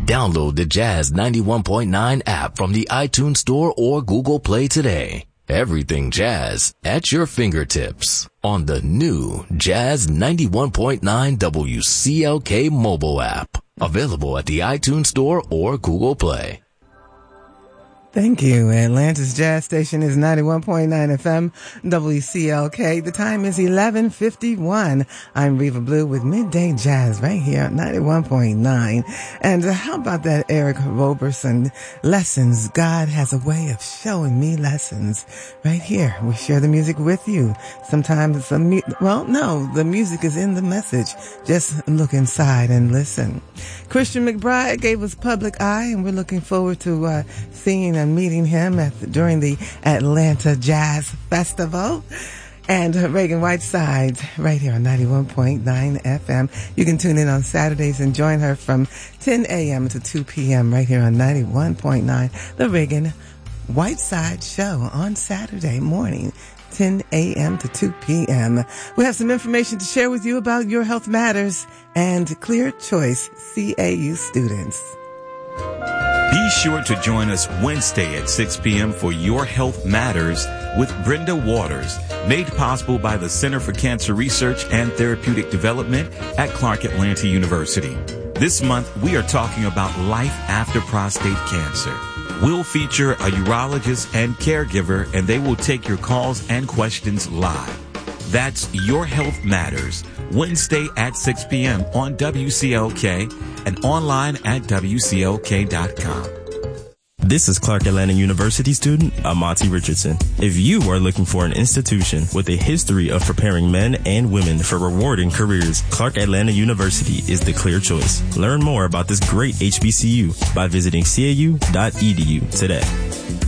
Download the Jazz 91.9 app from the iTunes Store or Google Play today. Everything Jazz at your fingertips on the new Jazz 91.9 WCLK mobile app. Available at the iTunes Store or Google Play. Thank you. Atlanta's Jazz Station is 91.9 FM, WCLK. The time is 11:51. I'm Reva Blue with Midday Jazz right here at 91.9. And how about that Eric Roberson? Lessons. God has a way of showing me lessons. Right here. We share the music with you. Sometimes the music is in the message. Just look inside and listen. Christian McBride gave us Public Eye, and we're looking forward to seeing and meeting him during the Atlanta Jazz Festival. And Reagan Whiteside right here on 91.9 FM. You can tune in on Saturdays and join her from 10 a.m. to 2 p.m. right here on 91.9, the Reagan Whiteside Show on Saturday morning, 10 a.m. to 2 p.m. We have some information to share with you about Your Health Matters and Clear Choice CAU students. Be sure to join us Wednesday at 6 p.m. for Your Health Matters with Brenda Waters, made possible by the Center for Cancer Research and Therapeutic Development at Clark Atlanta University. This month, we are talking about life after prostate cancer. We'll feature a urologist and caregiver, and they will take your calls and questions live. That's Your Health Matters, Wednesday at 6 p.m. on WCLK and online at WCLK.com. This is Clark Atlanta University student Amati Richardson. If you are looking for an institution with a history of preparing men and women for rewarding careers, Clark Atlanta University is the clear choice. Learn more about this great HBCU by visiting cau.edu today.